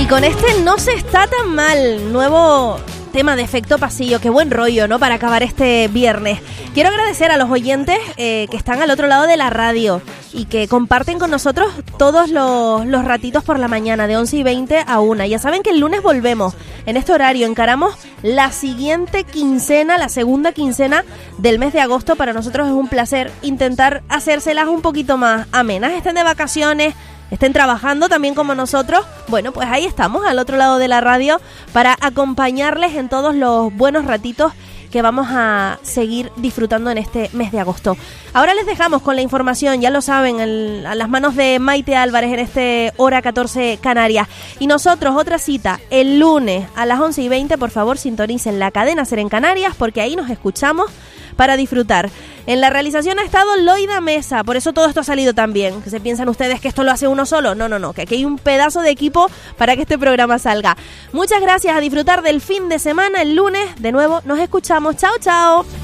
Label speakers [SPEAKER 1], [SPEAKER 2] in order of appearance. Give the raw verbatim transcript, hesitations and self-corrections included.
[SPEAKER 1] con este no se está tan mal. Nuevo tema de Efecto Pasillo. Qué buen rollo, ¿no? Para acabar este viernes. Quiero agradecer a los oyentes eh, que están al otro lado de la radio y que comparten con nosotros todos los, los ratitos por la mañana, de once y veinte a una. Ya saben que el lunes volvemos. En este horario encaramos la siguiente quincena, la segunda quincena del mes de agosto. Para nosotros es un placer intentar hacérselas un poquito más amenas. Estén de vacaciones, estén trabajando también como nosotros, bueno, pues ahí estamos al otro lado de la radio para acompañarles en todos los buenos ratitos que vamos a seguir disfrutando en este mes de agosto. Ahora les dejamos con la información, ya lo saben, el, a las manos de Maite Álvarez en este Hora catorce Canarias. Y nosotros, otra cita, el lunes a las once y veinte, por favor, sintonicen la cadena Ser en Canarias, porque ahí nos escuchamos para disfrutar. En la realización ha estado Loida Mesa, por eso todo esto ha salido tan bien. ¿Que se piensan ustedes que esto lo hace uno solo? No, no, no, que aquí hay un pedazo de equipo para que este programa salga. Muchas gracias, a disfrutar del fin de semana. El lunes, de nuevo, nos escuchamos. Chao, chao.